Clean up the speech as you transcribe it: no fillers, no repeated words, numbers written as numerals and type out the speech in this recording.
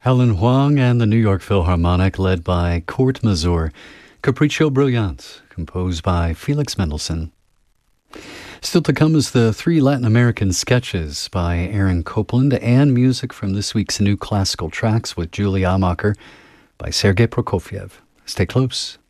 Helen Huang and the New York Philharmonic, led by Kurt Masur. Capriccio Brilliant, composed by Felix Mendelssohn. Still to come is the 3 Latin American sketches by Aaron Copland and music from this week's New Classical Tracks with Julie Amacher by Sergei Prokofiev. Stay close.